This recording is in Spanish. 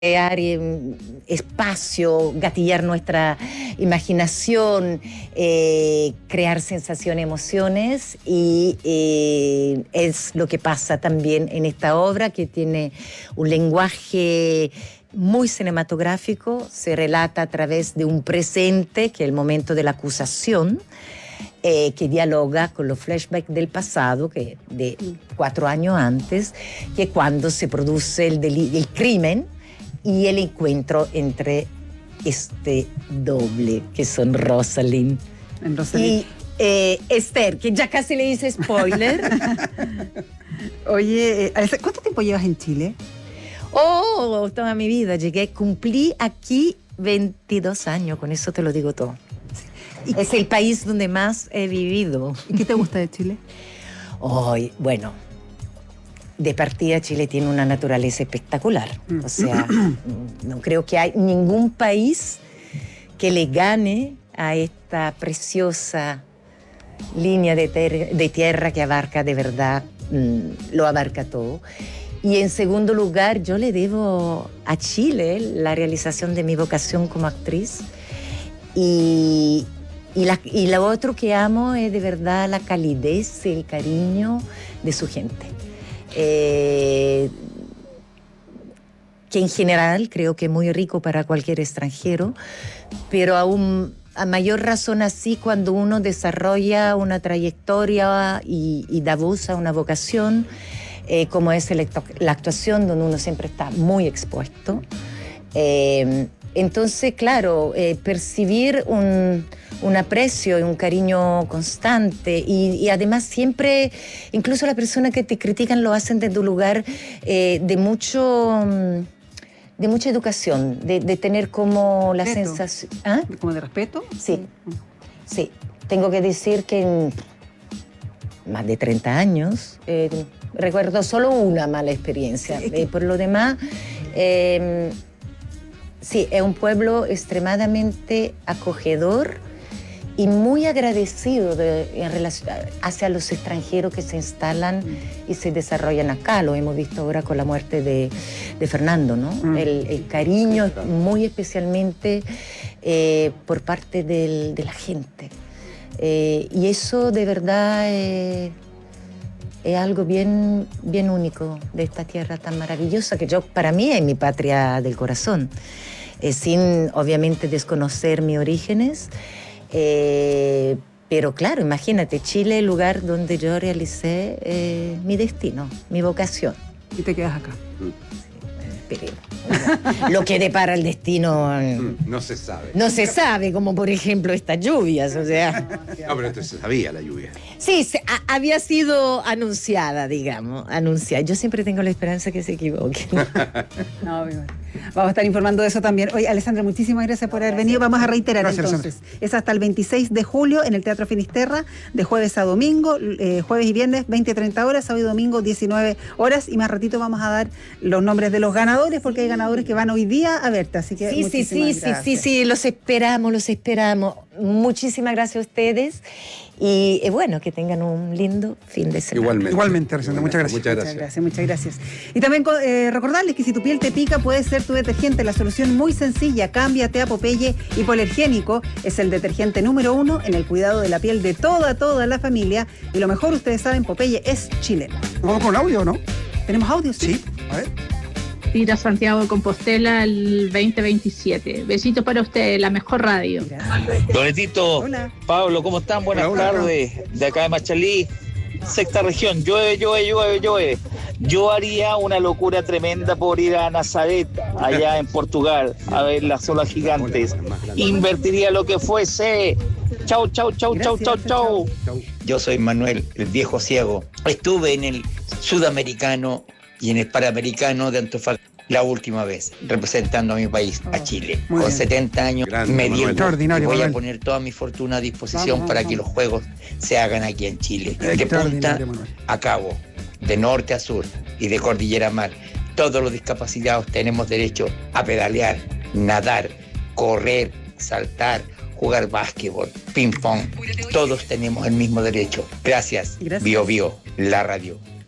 crear espacio, gatillar nuestra imaginación, crear sensación, emociones, y es lo que pasa también en esta obra, que tiene un lenguaje muy cinematográfico. Se relata a través de un presente, que es el momento de la acusación, que dialoga con los flashbacks del pasado, que de 4 años antes, que cuando se produce el crimen y el encuentro entre este doble, que son Rosalind y Esther, que ya casi le hice spoiler. Oye, ¿cuánto tiempo llevas en Chile? Oh, toda mi vida. Cumplí aquí 22 años, con eso te lo digo todo. Sí. Es el país donde más he vivido. ¿Y qué te gusta de Chile? Bueno, de partida Chile tiene una naturaleza espectacular. O sea, no creo que hay ningún país que le gane a esta preciosa línea de tierra que abarca de verdad, lo abarca todo. Y en segundo lugar, yo le debo a Chile la realización de mi vocación como actriz. Y lo otro que amo es de verdad la calidez, el cariño de su gente. Que en general creo que es muy rico para cualquier extranjero, pero aún a mayor razón así cuando uno desarrolla una trayectoria y da voz a una vocación, como es la actuación, donde uno siempre está muy expuesto. Entonces, claro, percibir un aprecio y un cariño constante, y además siempre, incluso las personas que te critican lo hacen desde un lugar de mucha educación, de tener como la sensación... ¿Ah? ¿Como de respeto? Sí, sí. Tengo que decir que en más de 30 años recuerdo solo una mala experiencia. Por lo demás... sí, es un pueblo extremadamente acogedor y muy agradecido hacia los extranjeros que se instalan y se desarrollan acá. Lo hemos visto ahora con la muerte de Fernando, ¿no? El cariño, muy especialmente por parte de la gente. Y eso de verdad es algo bien, bien único de esta tierra tan maravillosa, que para mí es mi patria del corazón. Sin obviamente desconocer mis orígenes, pero claro, imagínate, Chile, el lugar donde yo realicé mi destino, mi vocación. Y te quedas acá. Pero lo que depara el destino no se sabe. No se sabe, como por ejemplo estas lluvias, o sea. No, pero esto se sabía, la lluvia. Sí, había sido anunciada, digamos, anunciada. Yo siempre tengo la esperanza que se equivoquen. No, vamos a estar informando de eso también. Oye, Alessandra, muchísimas gracias por haber venido. Vamos a reiterar entonces. Es hasta el 26 de julio en el Teatro Finisterra, de jueves a domingo, jueves y viernes 20-30 horas, sábado y domingo 19 horas. Y más ratito vamos a dar los nombres de los ganadores, porque hay ganadores que van hoy día a verte. Así que sí, los esperamos. Muchísimas gracias a ustedes. Y bueno, que tengan un lindo fin de semana. Igualmente, Alessandra, muchas gracias. Muchas gracias. Y también recordarles que si tu piel te pica, puede ser tu detergente. La solución muy sencilla: cámbiate a Popeye Hipoalergénico. Es el detergente número 1 en el cuidado de la piel de toda la familia. Y lo mejor, ustedes saben, Popeye es chileno. ¿Vamos con audio o no? ¿Tenemos audio? Sí, a ver. Ir a Santiago de Compostela el 2027. Besitos para ustedes, la mejor radio. Donetito, hola. Pablo, ¿cómo están? Buenas tardes. De acá de Machalí, sexta región. Llueve. Yo haría una locura tremenda por ir a Nazaret, allá en Portugal, a ver las olas gigantes. Invertiría lo que fuese. Chau. Yo soy Manuel, el viejo ciego. Estuve en el Sudamericano y en el Panamericano de Antofagasta la última vez, representando a mi país, a Chile. Con 70 años me dio y voy a poner toda mi fortuna a disposición para que los Juegos se hagan aquí en Chile. De punta a cabo, de norte a sur y de cordillera a mar. Todos los discapacitados tenemos derecho a pedalear, nadar, correr, saltar, jugar básquetbol, ping pong. Todos tenemos el mismo derecho. Gracias. Bio, la radio.